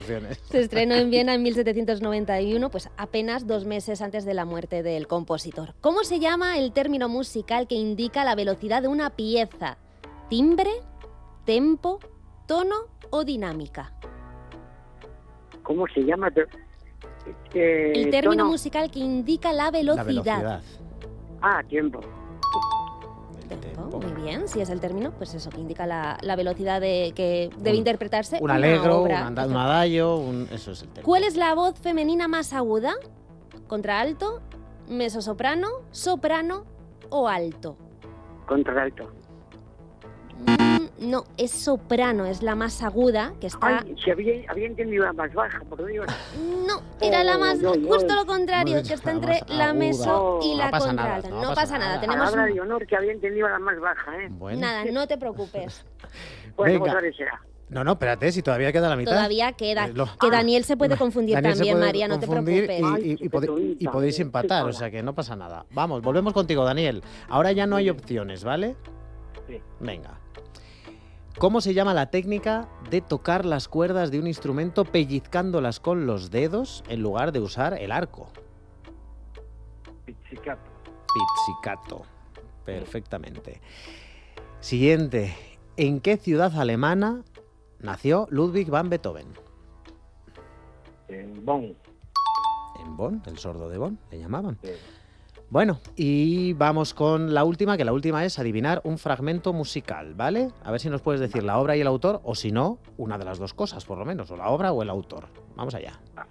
Se estrenó en Viena en 1791, pues apenas 2 meses antes de la muerte del compositor. ¿Cómo se llama el término musical que indica la velocidad de una pieza? ¿Timbre, tempo, tono o dinámica? ¿Cómo se llama? El término tono. musical que indica la velocidad. Tiempo. Tempo, muy bien, si es el término, pues eso, que indica la velocidad que debe interpretarse un allegro, obra. un adagio, eso es el término. ¿Cuál es la voz femenina más aguda? ¿Contralto, mezzosoprano, soprano o alto? Contralto. No, es soprano, es la más aguda, que está... Ay, si había entendido la más baja, por Dios. No, era la más... Justo lo contrario, que está entre la meso y la contralta. No pasa nada, tenemos... Palabra de honor que había entendido la más baja, ¿eh? Bueno. Nada, no te preocupes. Pues Venga. otra vez será. No, espérate, si todavía queda la mitad. Todavía queda. Que Daniel se puede confundir Daniel se también, puede María, no te confundir preocupes. y podéis empatar, o sea que no pasa nada. Vamos, volvemos contigo, Daniel. Ahora ya no hay opciones, ¿vale? Sí. Venga. ¿Cómo se llama la técnica de tocar las cuerdas de un instrumento pellizcándolas con los dedos en lugar de usar el arco? Pizzicato. Pizzicato. Perfectamente. Siguiente. ¿En qué ciudad alemana nació Ludwig van Beethoven? En Bonn. En Bonn, el sordo de Bonn, le llamaban. Sí. Bueno, y vamos con la última, que la última es adivinar un fragmento musical, ¿vale? A ver si nos puedes decir la obra y el autor, o si no, una de las dos cosas, por lo menos, o la obra o el autor. Vamos allá.